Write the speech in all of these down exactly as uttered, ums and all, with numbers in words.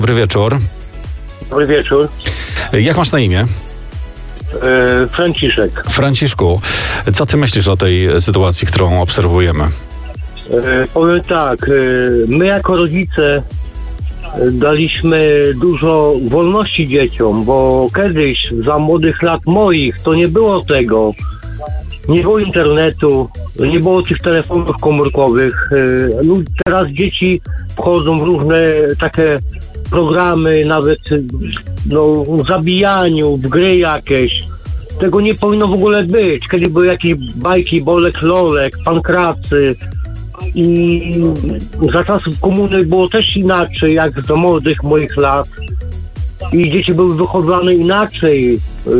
Dobry wieczór. Dobry wieczór. Jak masz na imię? E, Franciszek. Franciszku, co ty myślisz o tej sytuacji, którą obserwujemy? E, powiem tak, e, my jako rodzice daliśmy dużo wolności dzieciom, bo kiedyś, za młodych lat moich, to nie było tego. Nie było internetu, nie było tych telefonów komórkowych. E, no, teraz dzieci wchodzą w różne takie programy, nawet no, w zabijaniu, w gry jakieś. Tego nie powinno w ogóle być. Kiedy były jakieś bajki, Bolek, Lolek, Pankracy i za czasów komuny było też inaczej, jak za młodych moich lat. I dzieci były wychowywane inaczej.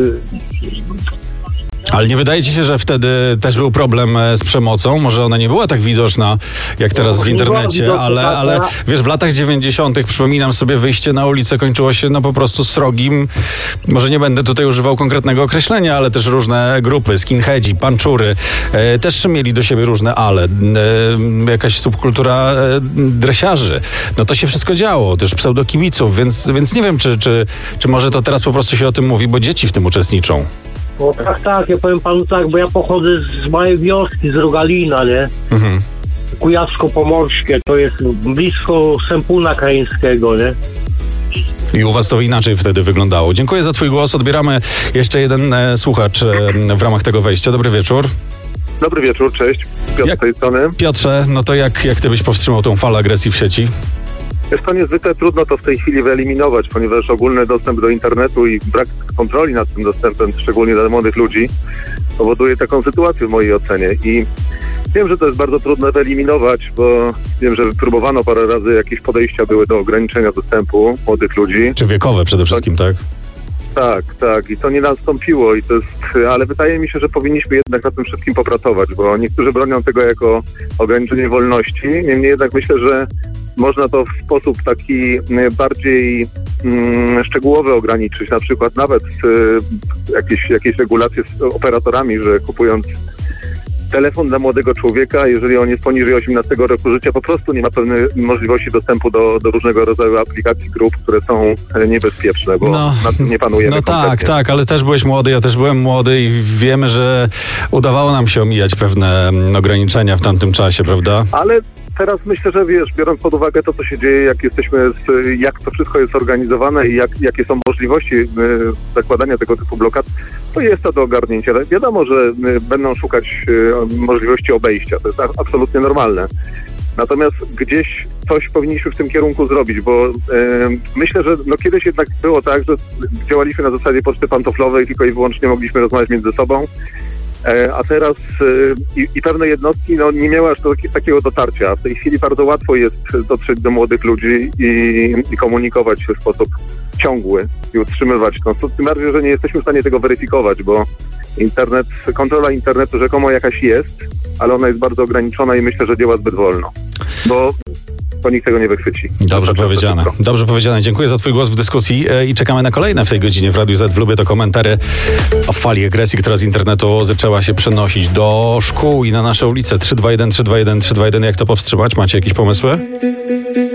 Ale nie wydaje ci się, że wtedy też był problem z przemocą? Może ona nie była tak widoczna jak teraz w internecie, ale, ale wiesz, w latach dziewięćdziesiątych przypominam sobie, wyjście na ulicę kończyło się no po prostu srogim, może nie będę tutaj używał konkretnego określenia, ale też różne grupy, skinheadzi, panczury, e, też mieli do siebie różne ale, e, jakaś subkultura e, dresiarzy. No to się wszystko działo, też pseudokibiców, więc, więc nie wiem, czy, czy, czy może to teraz po prostu się o tym mówi, bo dzieci w tym uczestniczą. No tak, tak, ja powiem panu tak, bo ja pochodzę z małej wioski, z Rogalina, nie? Mhm. Kujawsko-Pomorskie, to jest blisko Sępuna Krajeńskiego, nie? I u was to inaczej wtedy wyglądało. Dziękuję za twój głos. Odbieramy jeszcze jeden e, słuchacz e, w ramach tego wejścia. Dobry wieczór. Dobry wieczór, cześć. Piotr jak, z tej strony. Piotrze, no to jak, jak ty byś powstrzymał tą falę agresji w sieci? Jest to niezwykle trudno to w tej chwili wyeliminować, ponieważ ogólny dostęp do internetu i brak kontroli nad tym dostępem, szczególnie dla młodych ludzi, powoduje taką sytuację w mojej ocenie. I wiem, że to jest bardzo trudno wyeliminować, bo wiem, że próbowano parę razy, jakieś podejścia były do ograniczenia dostępu młodych ludzi. Czy wiekowe przede wszystkim, tak? Tak, tak. I to nie nastąpiło. I to jest, ale wydaje mi się, że powinniśmy jednak nad tym wszystkim popracować, bo niektórzy bronią tego jako ograniczenie wolności. Niemniej jednak myślę, że można to w sposób taki bardziej mm, szczegółowy ograniczyć. Na przykład nawet y, jakieś, jakieś regulacje z operatorami, że kupując telefon dla młodego człowieka, jeżeli on jest poniżej osiemnastego roku życia, po prostu nie ma pewnej możliwości dostępu do, do różnego rodzaju aplikacji, grup, które są niebezpieczne, bo no, nad tym nie panujemy. No kompletnie. tak, tak, ale też byłeś młody, ja też byłem młody i wiemy, że udawało nam się omijać pewne ograniczenia w tamtym czasie, prawda? Ale teraz myślę, że wiesz, biorąc pod uwagę to, co się dzieje, jak jesteśmy, z, jak to wszystko jest organizowane i jak, jakie są możliwości y, zakładania tego typu blokad, to jest to do ogarnięcia. Ale wiadomo, że y, będą szukać y, możliwości obejścia. To jest a, absolutnie normalne. Natomiast gdzieś coś powinniśmy w tym kierunku zrobić, bo y, myślę, że no kiedyś jednak było tak, że działaliśmy na zasadzie poczty pantoflowej, tylko i wyłącznie mogliśmy rozmawiać między sobą. A teraz i, i pewne jednostki no, nie miały aż do, takiego dotarcia. W tej chwili bardzo łatwo jest dotrzeć do młodych ludzi i, i komunikować się w sposób ciągły i utrzymywać to. Tym bardziej, że nie jesteśmy w stanie tego weryfikować, bo internet, kontrola internetu rzekomo jakaś jest, ale ona jest bardzo ograniczona i myślę, że działa zbyt wolno. Bo bo nikt tego nie wychwyci. Dobrze powiedziane. Dobrze powiedziane. Dziękuję za twój głos w dyskusji i czekamy na kolejne w tej godzinie w Radiu Z. W Lubię to komentary o fali agresji, która z internetu zaczęła się przenosić do szkół i na nasze ulice. trzy dwa jeden, trzy dwa jeden, trzy dwa jeden. Jak to powstrzymać? Macie jakieś pomysły?